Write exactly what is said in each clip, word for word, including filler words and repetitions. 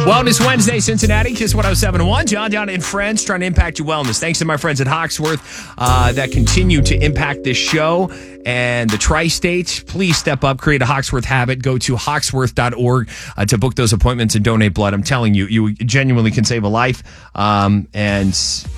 Wellness Wednesday, Cincinnati, Kiss one oh seven point one. John Down and friends trying to impact your wellness. Thanks to my friends at Hawksworth uh, that continue to impact this show and the tri-state. Please step up, create a Hawksworth habit. Go to hawksworth dot org uh, to book those appointments and donate blood. I'm telling you, you genuinely can save a life. Um, and,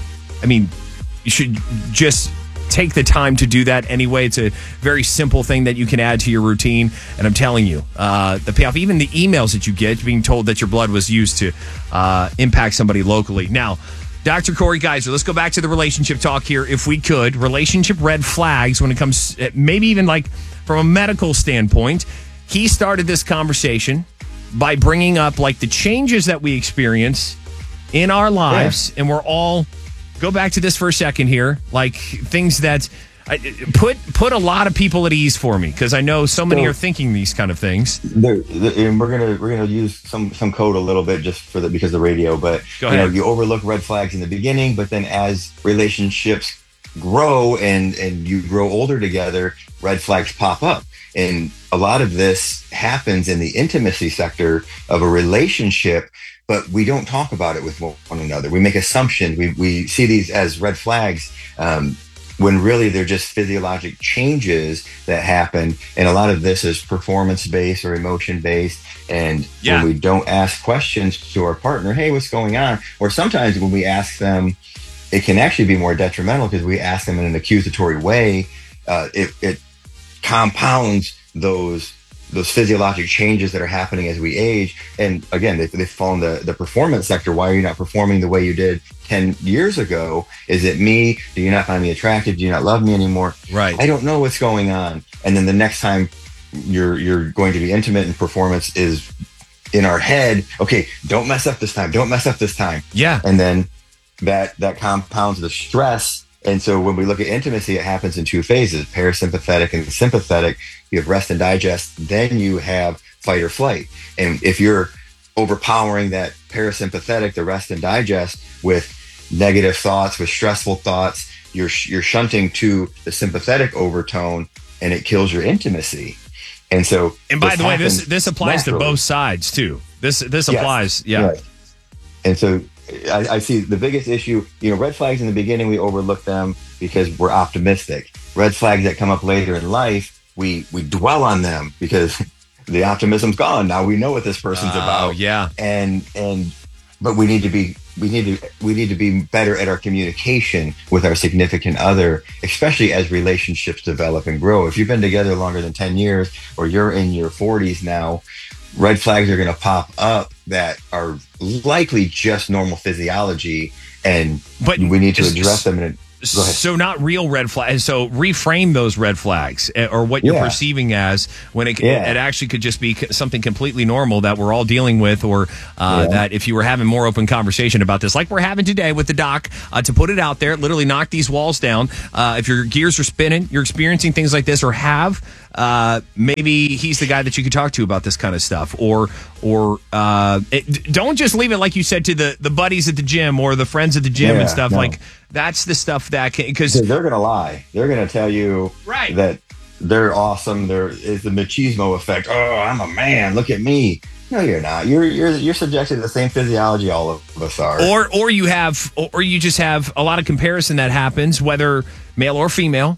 I mean, you should just take the time to do that anyway. It's a very simple thing that you can add to your routine. And I'm telling you, uh, the payoff, even the emails that you get being told that your blood was used to uh, impact somebody locally. Now, Doctor Corey Geiser, let's go back to the relationship talk here if we could. Relationship red flags when it comes, maybe even like from a medical standpoint. He started this conversation by bringing up like the changes that we experience in our lives. Yeah. And we're all, go back to this for a second here, like things that uh, put put a lot of people at ease for me, because I know so many so, are thinking these kind of things. They're, they're, and we're gonna we're gonna use some some code a little bit just for the because of the radio, but Go you ahead. know, you overlook red flags in the beginning, but then as relationships grow and and you grow older together, red flags pop up. And a lot of this happens in the intimacy sector of a relationship, but we don't talk about it with one another. We make assumptions. We we see these as red flags um, when really they're just physiologic changes that happen. And a lot of this is performance-based or emotion-based. And yeah. when we don't ask questions to our partner, hey, what's going on? Or sometimes when we ask them, it can actually be more detrimental because we ask them in an accusatory way. Uh, it, it compounds those those physiologic changes that are happening as we age. And again, they, they fall in the, the performance sector. Why are you not performing the way you did ten years ago? Is it me? Do you not find me attractive? Do you not love me anymore? Right. I don't know what's going on. And then the next time you're you're going to be intimate and performance is in our head, okay, don't mess up this time. Don't mess up this time. Yeah. And then that that compounds the stress. And so when we look at intimacy, it happens in two phases, parasympathetic and sympathetic. You have rest and digest, then you have fight or flight. And if you're overpowering that parasympathetic, the rest and digest, with negative thoughts, with stressful thoughts, you're you're shunting to the sympathetic overtone, and it kills your intimacy. And so, and by the way, this this applies naturally. to both sides too. This this applies, yes. yeah. Right. And so I, I see the biggest issue, you know, red flags in the beginning, we overlook them because we're optimistic. Red flags that come up later in life, we we dwell on them because the optimism's gone. Now we know what this person's oh, about. Yeah. And and but we need to be we need to we need to be better at our communication with our significant other, especially as relationships develop and grow. If you've been together longer than ten years or you're in your forties now, red flags are going to pop up that are likely just normal physiology, and but we need to address them. In a, go ahead. So not real red flags. So reframe those red flags or what you're yeah. perceiving as when it, yeah. it actually could just be something completely normal that we're all dealing with, or uh, yeah. that if you were having more open conversation about this, like we're having today with the doc, uh, to put it out there, literally knock these walls down. Uh, if your gears are spinning, you're experiencing things like this or have, uh, maybe he's the guy that you could talk to about this kind of stuff, or or uh, it, don't just leave it like you said to the, the buddies at the gym or the friends at the gym yeah, and stuff. No. Like that's the stuff that can, because they're going to lie. They're going to tell you right. that they're awesome. There is the machismo effect. Oh, I'm a man. Look at me. No, you're not. You're you're you're subjected to the same physiology all of us are. Or or you have, or you just have a lot of comparison that happens, whether male or female.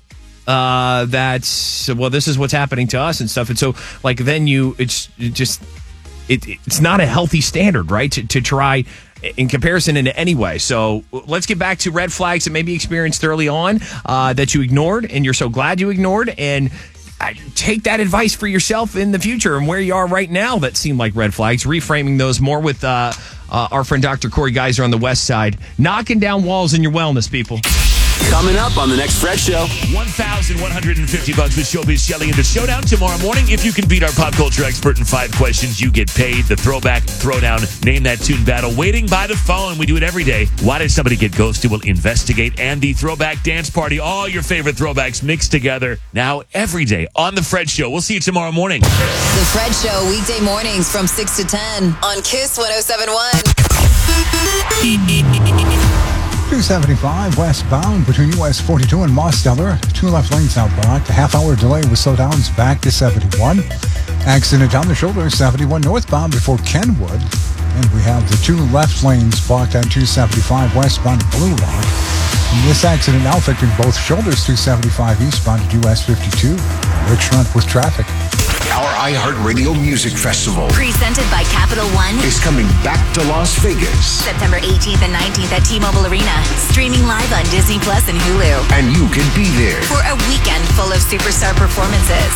Uh, that's well, this is what's happening to us and stuff. And so, like, then you, it's it just, it it's not a healthy standard, right? To to try in comparison in any way. So let's get back to red flags that maybe experienced early on uh, that you ignored, and you're so glad you ignored, and take that advice for yourself in the future and where you are right now that seem like red flags, reframing those more with uh, uh, our friend Doctor Corey Geiser on the West Side, knocking down walls in your wellness, people. Coming up on the next Fred Show. one thousand one hundred fifty bucks with Showbiz Shelly in the Showdown tomorrow morning. If you can beat our pop culture expert in five questions, you get paid. The Throwback Throwdown Name That Tune battle waiting by the phone. We do it every day. Why did somebody get ghosted? We'll investigate. And the Throwback Dance Party. All your favorite throwbacks mixed together now every day on The Fred Show. We'll see you tomorrow morning. The Fred Show, weekday mornings from six to ten on Kiss one oh seven point one. two seventy-five westbound between U S forty-two and Mosteller. Two left lanes out back. A half-hour delay with slowdowns back to seventy-one. Accident down the shoulder, seventy-one northbound before Kenwood. And we have the two left lanes blocked on two seventy-five westbound at Blue Rock. And this accident now affecting both shoulders two seventy-five eastbound at U S fifty-two. Rich Runt with traffic. Our iHeartRadio Music Festival Presented by Capital One. is coming back to Las Vegas. September eighteenth and nineteenth at T-Mobile Arena. Streaming live on Disney Plus and Hulu. And you can be there. For a weekend full of superstar performances.